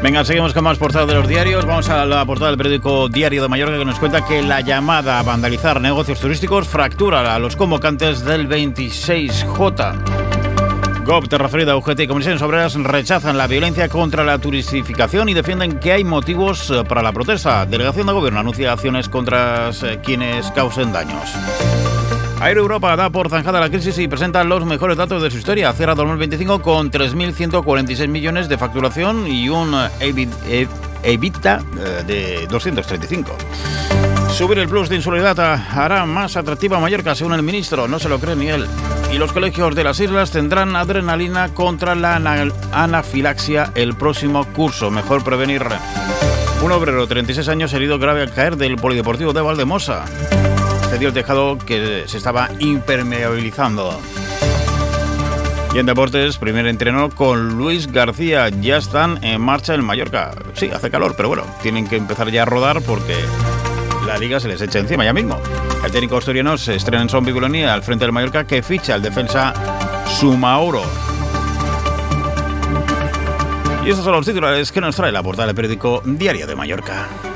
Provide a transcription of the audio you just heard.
Venga, seguimos con más portadas de los diarios. Vamos a la portada del periódico Diario de Mallorca, que nos cuenta que la llamada a vandalizar negocios turísticos fractura a los convocantes del 26J. GOB, Terraferida, UGT y Comisiones Obreras rechazan la violencia contra la turistificación y defienden que hay motivos para la protesta. Delegación de Gobierno anuncia acciones contra quienes causen daños. Air Europa da por zanjada la crisis y presenta los mejores datos de su historia. Cierra 2025 con 3.146 millones de facturación y un EBITDA de 235. Subir el plus de insularidad hará más atractiva a Mallorca, según el ministro. No se lo cree ni él. Y los colegios de las islas tendrán adrenalina contra la anafilaxia el próximo curso. Mejor prevenir. Un obrero de 36 años herido grave al caer del polideportivo de Valdemosa. Cedió el tejado que se estaba impermeabilizando. Y en deportes, primer entreno con Luis García. Ya están en marcha en Mallorca. Sí, hace calor, pero bueno, tienen que empezar ya a rodar porque la liga se les echa encima ya mismo. El técnico asturiano se estrena en Son Bibulonia al frente del Mallorca, que ficha al defensa Sumaoro. Y estos son los titulares que nos trae la portada del periódico Diario de Mallorca.